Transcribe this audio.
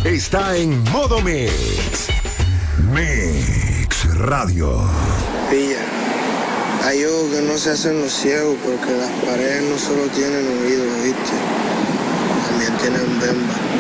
está en modo Mix. Mix Radio. Pilla, hay ojos que no se hacen los ciegos porque las paredes no solo tienen oídos, ¿viste? También tienen bemba.